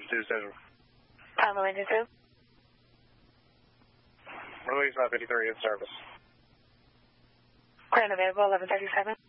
2 schedule. Tango Engine 2. Release 53 in service. Ground available, 1137.